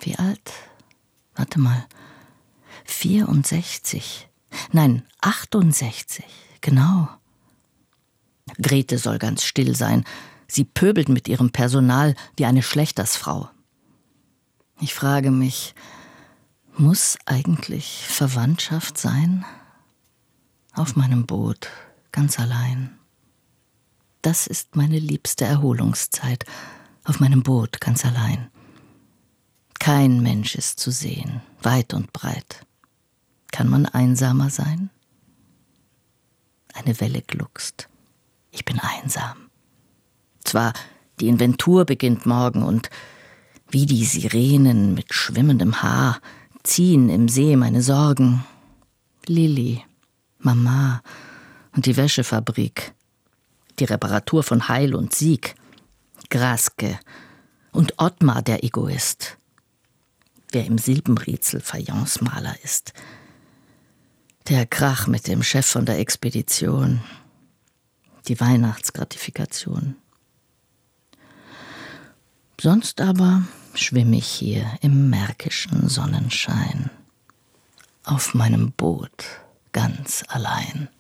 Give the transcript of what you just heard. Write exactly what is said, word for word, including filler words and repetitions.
Wie alt? Warte mal. vierundsechzig. Nein, achtundsechzig. Genau. Grete soll ganz still sein. Sie pöbelt mit ihrem Personal wie eine Schlechtersfrau. Ich frage mich, muss eigentlich Verwandtschaft sein? Auf meinem Boot, ganz allein. Das ist meine liebste Erholungszeit. Auf meinem Boot, ganz allein. Kein Mensch ist zu sehen, weit und breit. Kann man einsamer sein? Eine Welle gluckst. Ich bin einsam. Zwar, die Inventur beginnt morgen und wie die Sirenen mit schwimmendem Haar ziehen im See meine Sorgen. Lilli, Mama und die Wäschefabrik, die Reparatur von Heil und Sieg, Graske und Ottmar der Egoist, wer im Silbenriezel Fayencemaler ist, der Krach mit dem Chef von der Expedition, die Weihnachtsgratifikation. Sonst aber schwimme ich hier im märkischen Sonnenschein, auf meinem Boot ganz allein.